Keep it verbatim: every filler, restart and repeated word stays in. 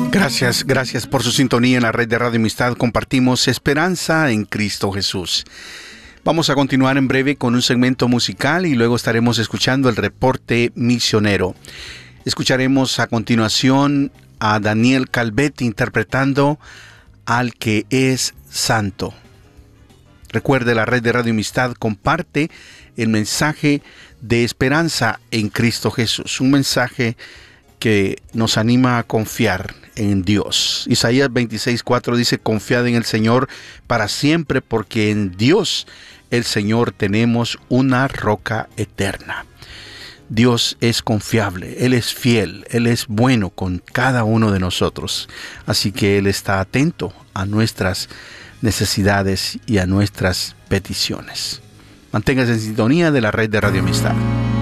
Gracias, gracias por su sintonía en la red de Radio Amistad. Compartimos esperanza en Cristo Jesús. Vamos a continuar en breve con un segmento musical y luego estaremos escuchando el reporte misionero. Escucharemos a continuación a Daniel Calvet interpretando Al que es Santo. Recuerde, la red de Radio Amistad comparte el mensaje de esperanza en Cristo Jesús, un mensaje que nos anima a confiar en Dios. Isaías veintiséis cuatro dice: confiad en el Señor para siempre, porque en Dios el Señor tenemos una roca eterna. Dios es confiable, Él es fiel, Él es bueno con cada uno de nosotros. Así que Él está atento a nuestras necesidades y a nuestras peticiones. Manténgase en sintonía de la red de Radio Amistad.